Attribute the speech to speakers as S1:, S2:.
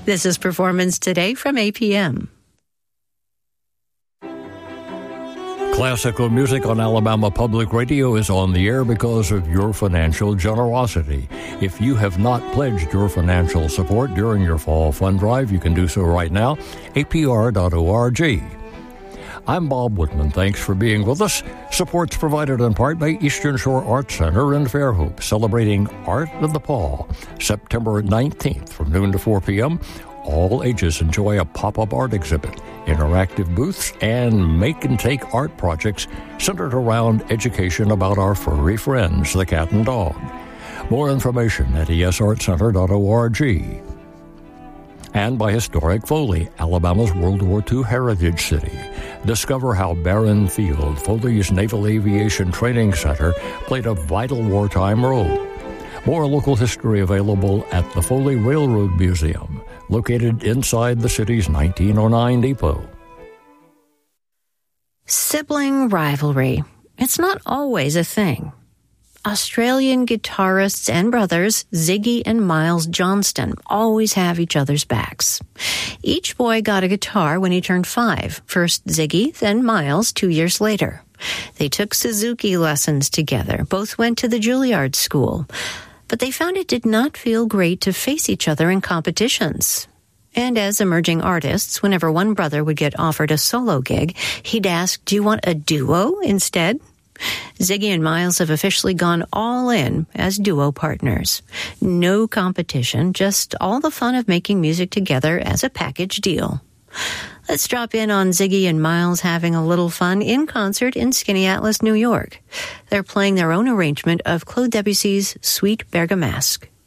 S1: This is Performance Today from APM.
S2: Classical music on Alabama Public Radio is on the air because of your financial generosity. If you have not pledged your financial support during your fall fund drive, you can do so right now, apr.org. I'm Bob Woodman. Thanks for being with us. Support's provided in part by Eastern Shore Art Center in Fairhope, celebrating Art of the Paw, September 19th from noon to 4 p.m. All ages enjoy a pop-up art exhibit, interactive booths, and make-and-take art projects centered around education about our furry friends, the cat and dog. More information at esartcenter.org. And by Historic Foley, Alabama's World War II heritage city. Discover how Barron Field, Foley's Naval Aviation Training Center, played a vital wartime role. More local history available at the Foley Railroad Museum, located inside the city's 1909 depot.
S1: Sibling rivalry. It's not always a thing. Australian guitarists and brothers Ziggy and Miles Johnston always have each other's backs. Each boy got a guitar when he turned 5. First Ziggy, then Miles 2 years later. They took Suzuki lessons together. Both went to the Juilliard School. But they found it did not feel great to face each other in competitions. And as emerging artists, whenever one brother would get offered a solo gig, he'd ask, "Do you want a duo instead?" Ziggy and Miles have officially gone all in as duo partners. No competition, just all the fun of making music together as a package deal. Let's drop in on Ziggy and Miles having a little fun in concert in Skaneateles, New York. They're playing their own arrangement of Claude Debussy's Sweet Bergamasque.